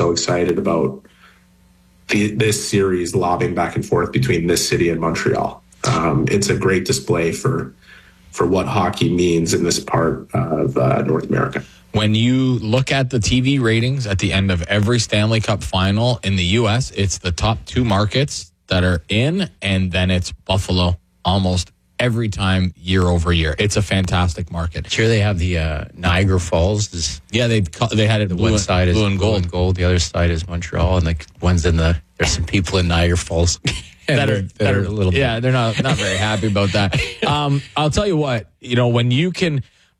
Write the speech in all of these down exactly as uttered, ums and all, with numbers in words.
so excited about the, this series lobbing back and forth between this city and Montreal. Um, it's a great display for for what hockey means in this part of uh, North America. When you look at the T V ratings at the end of every Stanley Cup final in the U S, it's the top two markets that are in, and then it's Buffalo almost every time year over year. It's a fantastic market. Sure, they have the uh, Niagara Falls. Is, yeah, they they had it the blue, one side is blue and gold. Blue and gold. The other side is Montreal, and the one's in the. There's some people in Niagara Falls that are, that that are are a little. Yeah, bit. they're not not very happy about that. Um, I'll tell you what. You know, when you can,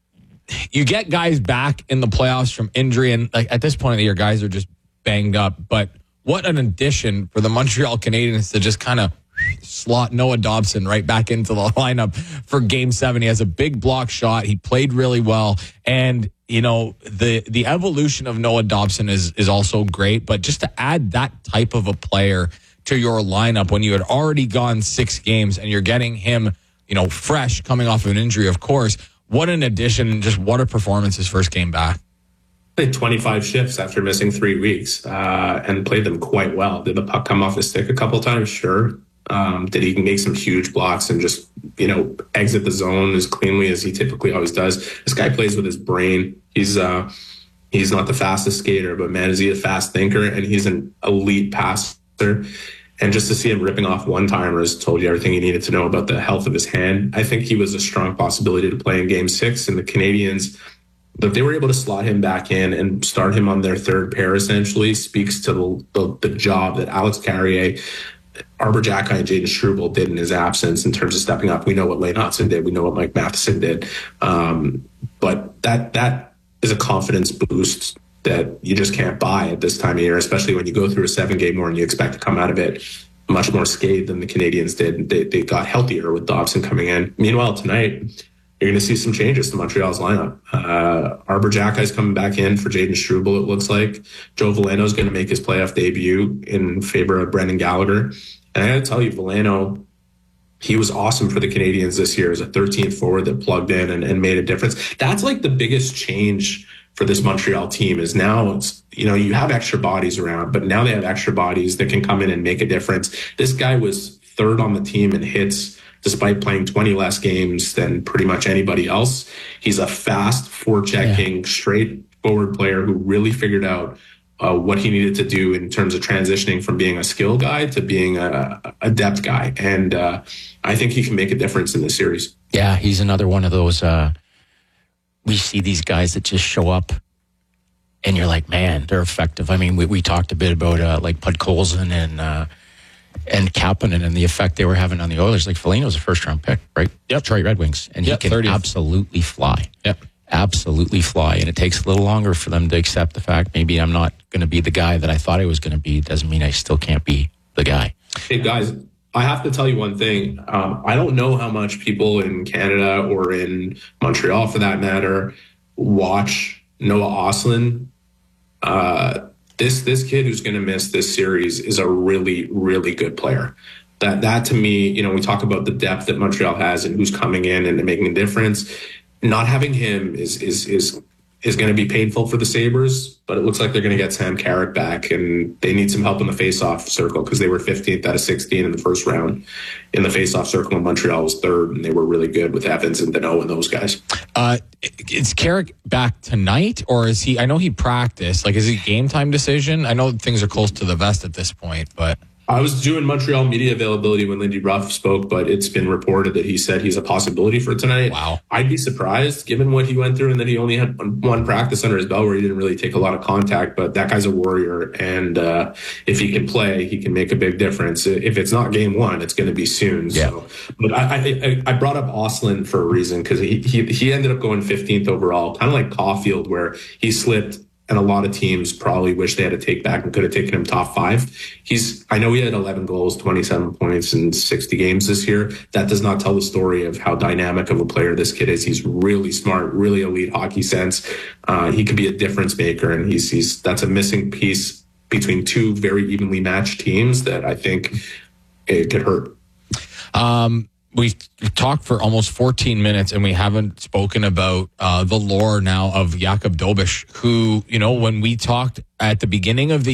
you get guys back in the playoffs from injury, and like at this point of the year, guys are just banged up. But what an addition for the Montreal Canadiens to just kind of slot Noah Dobson right back into the lineup for Game Seven. He has a big block shot. He played really well, and you know the the evolution of Noah Dobson is is also great. But just to add that type of a player to your lineup when you had already gone six games and you're getting him, you know, fresh coming off of an injury, of course. What an addition! And just what a performance his first game back. Played twenty-five shifts after missing three weeks uh, and played them quite well. Did the puck come off his stick a couple times? Sure. Um, did he make some huge blocks and just, you know, exit the zone as cleanly as he typically always does? This guy plays with his brain. He's uh, he's not the fastest skater, but man, is he a fast thinker, and he's an elite passer. And just to see him ripping off one-timers told you everything you needed to know about the health of his hand. I think he was a strong possibility to play in Game Six, and the Canadiens, that they were able to slot him back in and start him on their third pair essentially speaks to the, the, the job that Alex Carrier, Arbor Xhekaj, and Jayden Struble did in his absence in terms of stepping up. We know what Lane Hutson did. We know what Mike Matheson did. Um, but that that is a confidence boost that you just can't buy at this time of year, especially when you go through a seven-game war and you expect to come out of it much more scathed than the Canadiens did. They, they got healthier with Dobson coming in. Meanwhile, tonight, you're going to see some changes to Montreal's lineup. Uh, Arbor Xhekaj is coming back in for Jayden Struble, it looks like. Joe Veleno is going to make his playoff debut in favor of Brendan Gallagher. And I got to tell you, Veleno, he was awesome for the Canadiens this year as a thirteenth forward that plugged in and, and made a difference. That's like the biggest change for this Montreal team is now, it's, you know, you have extra bodies around, but now they have extra bodies that can come in and make a difference. This guy was third on the team in hits despite playing twenty less games than pretty much anybody else. He's a fast, forechecking, yeah. straightforward player who really figured out uh, what he needed to do in terms of transitioning from being a skill guy to being a, a depth guy. And uh, I think he can make a difference in this series. Yeah, he's another one of those, uh, we see these guys that just show up and you're like, man, they're effective. I mean, we, we talked a bit about uh, like Podkolzin and uh, and Kapanen and the effect they were having on the Oilers. Like Foligno's a first-round pick, right? Yep. Detroit Red Wings. And yep, he can thirtieth. absolutely fly. Yep. Absolutely fly. And it takes a little longer for them to accept the fact maybe I'm not going to be the guy that I thought I was going to be. Doesn't mean I still can't be the guy. Hey, guys, I have to tell you one thing. Um, I don't know how much people in Canada or in Montreal, for that matter, watch Noah Ostlund. Uh, this this kid who's going to miss this series is a really, really good player. That that to me, you know, we talk about the depth that Montreal has and who's coming in and making a difference. Not having him is is is is going to be painful for the Sabres, but it looks like they're going to get Sam Carrick back, and they need some help in the face-off circle because they were fifteenth out of sixteen in the first round in the face-off circle, and Montreal was third, and they were really good with Evans and Danault and those guys. Uh, is Carrick back tonight, or is he? I know he practiced. Like, is it game time decision? I know things are close to the vest at this point, but. I was doing Montreal media availability when Lindy Ruff spoke, but it's been reported that he said he's a possibility for tonight. Wow. I'd be surprised given what he went through and that he only had one practice under his belt where he didn't really take a lot of contact, but that guy's a warrior. And uh, if he can play, he can make a big difference. If it's not game one, it's going to be soon. Yeah. So, but I, I, I brought up Ostlund for a reason because he, he, he ended up going fifteenth overall, kind of like Caulfield, where he slipped. And a lot of teams probably wish they had a take back and could have taken him top five. He's, I know he had eleven goals, twenty-seven points in sixty games this year. That does not tell the story of how dynamic of a player this kid is. He's really smart, really elite hockey sense. Uh, he could be a difference maker, and he's, he's that's a missing piece between two very evenly matched teams that I think it could hurt. Um, we talked for almost fourteen minutes and we haven't spoken about uh, the lore now of Jakub Dobeš, who, you know, when we talked at the beginning of the